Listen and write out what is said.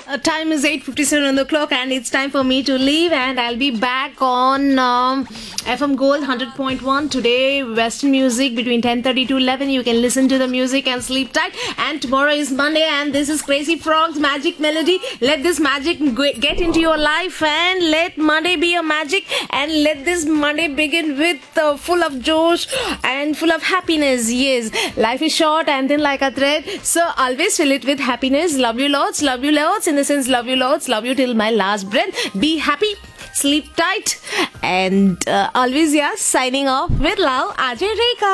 Time is 8:57 on the clock, and it's time for me to leave. And I'll be back on FM Gold 100.1 today. Western music between 10:30 to 11. You can listen to the music and sleep tight. And tomorrow is Monday, and this is Crazy Frog's Magic Melody. Let this magic get into your life, and let Monday be your magic. And let this Monday begin with full of josh and full of happiness. Yes, life is short and thin like a thread, so always fill it with happiness. Love you lots. Love you lots. In the sense, love you lots. Love you till my last breath. Be happy. Sleep tight. And always, yeah, signing off with love, Ajay Rekha.